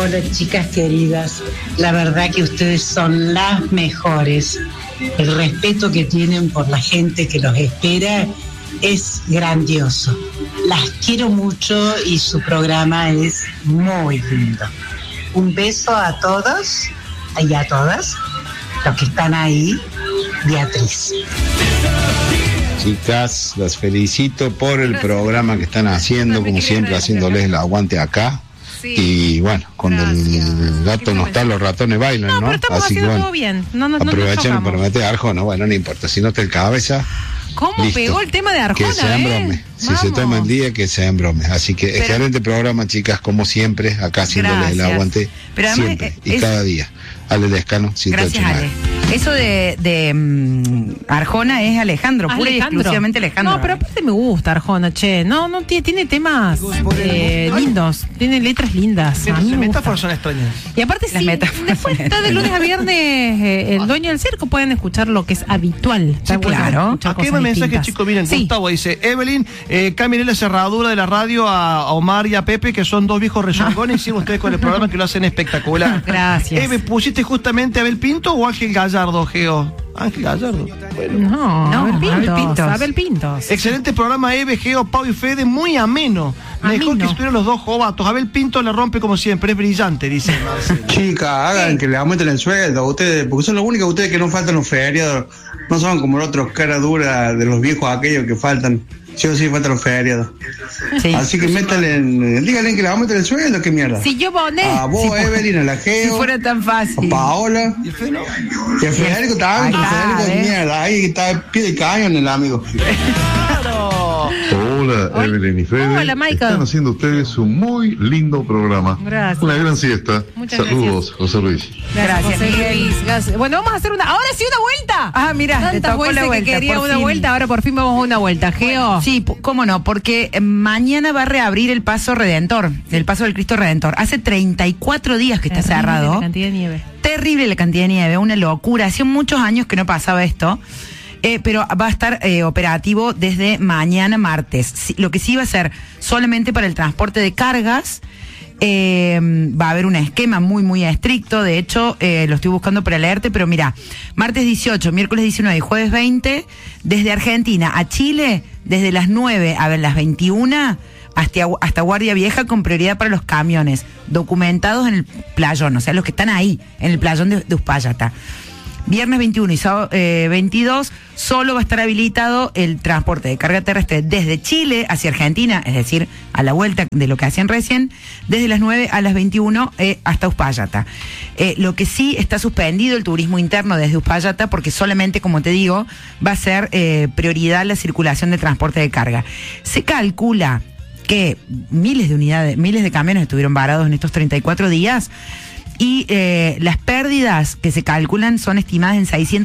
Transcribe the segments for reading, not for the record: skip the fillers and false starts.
Hola, chicas queridas. La verdad que ustedes son las mejores. El respeto que tienen por la gente que los espera es grandioso. Las quiero mucho y su programa es muy lindo. Un beso a todos y a todas los que están ahí. Beatriz. Chicas, las felicito por el programa que están haciendo, como siempre, haciéndoles el aguante acá. Sí. Y bueno, cuando el gato no está, los ratones bailan, ¿no? Pero estamos así haciendo que todo bien. No aprovechen para meter a Arjona. Bueno, no importa, si no está el cabeza. ¿Cómo listo. pegó el tema de Arjona? Que sean bromes. Si se toma el día, que sean bromes. Así que excelente programa, chicas, como siempre, acá haciéndoles el aguante. Pero además, siempre y cada día. Ale Lescano, 108. Gracias, Ale. Eso de Arjona es Alejandro, pura y exclusivamente Alejandro. No, pero aparte me gusta Arjona, che. No, tiene temas lindos, tiene letras lindas. Las metáforas son extrañas. Y aparte sí, después está de lunes a viernes el dueño del circo, pueden escuchar lo que es habitual. Sí, claro. Aquí hay un mensaje, chicos, miren, sí. Gustavo dice, Evelyn, cámbienle la cerradura de la radio a Omar y a Pepe, que son dos viejos rezongones, y siguen ustedes con el programa que lo hacen espectacular. Gracias. Eve, ¿pusiste justamente a Abel Pinto o Ángel Gallardo, Geo? Ángel Gallardo. Bueno. No, Abel Pintos. Excelente programa, Eve, Geo, Pau y Fede, muy ameno. Mejor que estuvieran los dos jovatos. Abel Pinto la rompe como siempre, es brillante, dice Marcelo. Chica, hagan que le aumenten el sueldo a ustedes, porque son los únicos ustedes que no faltan los feriados. No son como los otros cara dura de los viejos aquellos que faltan. Sí o sí faltan los feriados. Sí. Así que métanle, díganle que le aumenten el sueldo, qué mierda. Si yo boné. A vos, si Evelyn, a la Geo. Si fuera tan fácil. A Paola. Y el Feno. Y el Federico también, el Federico de mierda. Ahí está el pie de cañón el amigo. Hola, Evelyn y Fede. Hola, Michael. Están haciendo ustedes un muy lindo programa. Gracias. Una gran siesta. Muchas Saludos, José Luis. Gracias, José Luis. Gracias. Bueno, vamos a hacer ahora sí una vuelta. Ah, mira, te tocó la vuelta. Que quería una fin. vuelta, ahora por fin vamos a una vuelta. Geo. Sí, cómo no, porque mañana va a reabrir el Paso Redentor, el Paso del Cristo Redentor. Hace 34 días que está cerrado. La cantidad de nieve. Terrible la cantidad de nieve, una locura. Hacía muchos años que no pasaba esto. Pero va a estar operativo desde mañana martes. Lo que sí va a ser solamente para el transporte de cargas. Va a haber un esquema muy, muy estricto. De hecho, lo estoy buscando para leerte, pero mira, martes 18, miércoles 19 y jueves 20, desde Argentina a Chile, desde las 9 a las 21, hasta Guardia Vieja, con prioridad para los camiones documentados en el playón, o sea, los que están ahí, en el playón de Uspallata. Viernes 21 y sábado 22 solo va a estar habilitado el transporte de carga terrestre desde Chile hacia Argentina, es decir, a la vuelta de lo que hacían recién, desde las 9 a las 21 hasta Uspallata. Lo que sí está suspendido el turismo interno desde Uspallata, porque solamente, como te digo, va a ser prioridad la circulación de transporte de carga. Se calcula que miles de camiones estuvieron varados en estos 34 días. Y las pérdidas que se calculan son estimadas en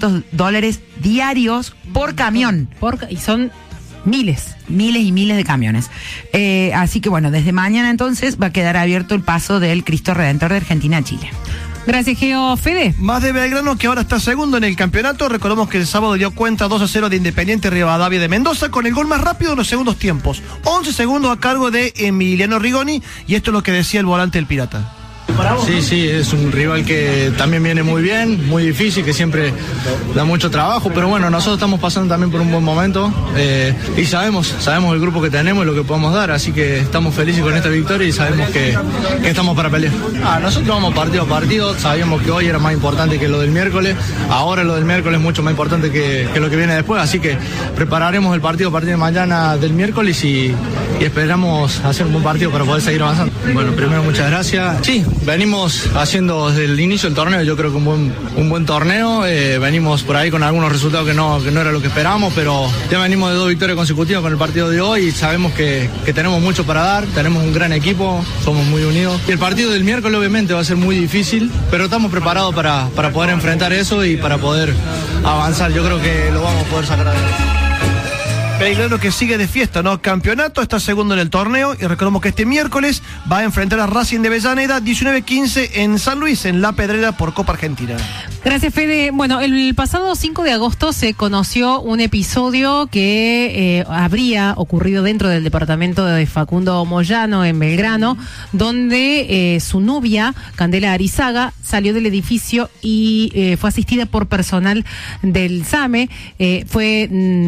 $600 diarios por camión. Y son miles y miles de camiones. Así que bueno, desde mañana entonces va a quedar abierto el paso del Cristo Redentor de Argentina a Chile. Gracias, Geo. Fede. Más de Belgrano, que ahora está segundo en el campeonato. Recordemos que el sábado dio cuenta 2-0 de Independiente Rivadavia de Mendoza, con el gol más rápido de los segundos tiempos. 11 segundos a cargo de Emiliano Rigoni, y esto es lo que decía el volante del Pirata. Sí, es un rival que también viene muy bien, muy difícil, que siempre da mucho trabajo, pero bueno, nosotros estamos pasando también por un buen momento y sabemos el grupo que tenemos y lo que podemos dar, así que estamos felices con esta victoria y sabemos que estamos para pelear. Nosotros vamos partido a partido, sabíamos que hoy era más importante que lo del miércoles, ahora lo del miércoles es mucho más importante que lo que viene después, así que prepararemos el partido a partir de mañana del miércoles y esperamos hacer un buen partido para poder seguir avanzando. Bueno, primero muchas gracias. Sí, venimos haciendo desde el inicio del torneo, yo creo que un buen torneo, venimos por ahí con algunos resultados que no era lo que esperábamos, pero ya venimos de 2 victorias consecutivas con el partido de hoy y sabemos que tenemos mucho para dar, tenemos un gran equipo, somos muy unidos. Y el partido del miércoles obviamente va a ser muy difícil, pero estamos preparados para poder enfrentar eso y para poder avanzar, yo creo que lo vamos a poder sacar adelante. Belgrano que sigue de fiesta, ¿no? Campeonato, está segundo en el torneo y recordemos que este miércoles va a enfrentar a Racing de Avellaneda 19-15 en San Luis, en La Pedrera por Copa Argentina. Gracias, Fede. Bueno, el pasado 5 de agosto se conoció un episodio que habría ocurrido dentro del departamento de Facundo Moyano en Belgrano, donde su novia, Candela Arizaga, salió del edificio y fue asistida por personal del SAME. Fue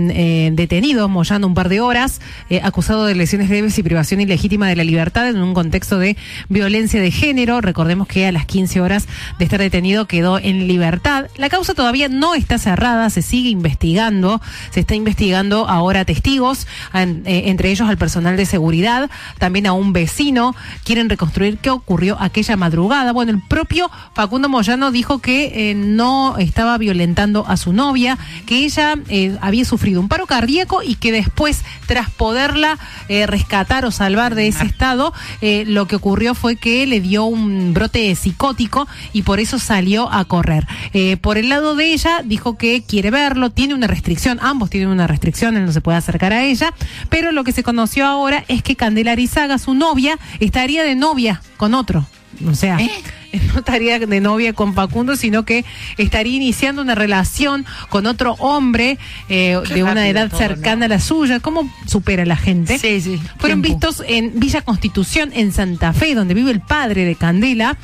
detenido Moyano un par de horas, acusado de lesiones leves y privación ilegítima de la libertad en un contexto de violencia de género. Recordemos que a las 15 horas de estar detenido quedó en libertad. La causa todavía no está cerrada, se sigue investigando, se está investigando ahora testigos, entre ellos al personal de seguridad, también a un vecino. Quieren reconstruir qué ocurrió aquella madrugada. Bueno, el propio Facundo Moyano dijo que no estaba violentando a su novia, que ella había sufrido un paro cardíaco y que después, tras poderla rescatar o salvar de ese estado, lo que ocurrió fue que le dio un brote psicótico y por eso salió a correr. Por el lado de ella, dijo que quiere verlo, tiene una restricción, ambos tienen una restricción, él no se puede acercar a ella, pero lo que se conoció ahora es que Candela Arizaga, su novia, estaría de novia con otro. O sea, no estaría de novia con Facundo, sino que estaría iniciando una relación con otro hombre de una edad cercana a la suya. ¿Cómo supera la gente? Sí, sí. Fueron vistos en Villa Constitución, en Santa Fe, donde vive el padre de Candela.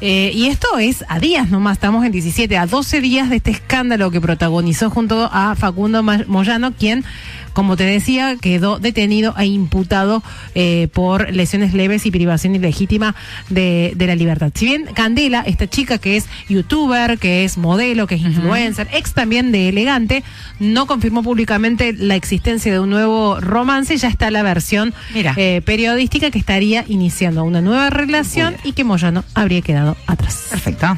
Y esto es a días nomás, estamos en 17, a 12 días de este escándalo que protagonizó junto a Facundo Moyano, quien, como te decía, quedó detenido e imputado por lesiones leves y privación ilegítima de la libertad. Si bien Candela, esta chica que es youtuber, que es modelo, que es influencer, ex también de Elegante, no confirmó públicamente la existencia de un nuevo romance, ya está la versión periodística que estaría iniciando una nueva relación y que Moyano habría quedado atrás. Perfecto.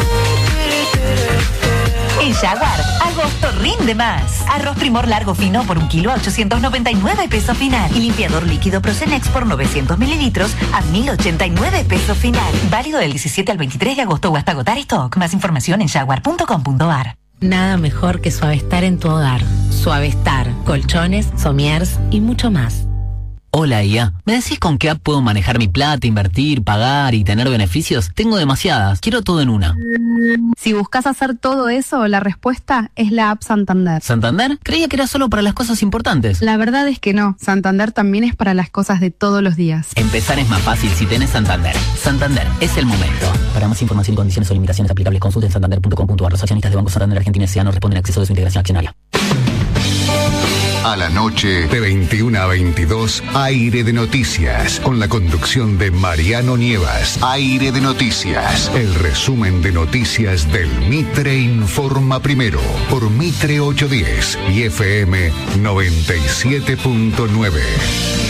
En Jaguar, agosto rinde más. Arroz Primor largo fino por 1 kilo a 899 pesos final. Y limpiador líquido Procenex por 900 mililitros a 1089 pesos final. Válido del 17 al 23 de agosto o hasta agotar stock. Más información en jaguar.com.ar. Nada mejor que Suavestar en tu hogar. Suavestar, colchones, somiers y mucho más. Hola, IA. ¿Me decís con qué app puedo manejar mi plata, invertir, pagar y tener beneficios? Tengo demasiadas. Quiero todo en una. Si buscas hacer todo eso, la respuesta es la app Santander. ¿Santander? Creía que era solo para las cosas importantes. La verdad es que no. Santander también es para las cosas de todos los días. Empezar es más fácil si tenés Santander. Santander, es el momento. Para más información y condiciones o limitaciones aplicables, consulten santander.com.ar. Los accionistas de Banco Santander Argentina S.A. no responden al acceso de su integración accionaria. A la noche, de 21 a 22, Aire de Noticias, con la conducción de Mariano Nievas. Aire de Noticias, el resumen de noticias del Mitre Informa Primero, por Mitre 810 y FM 97.9.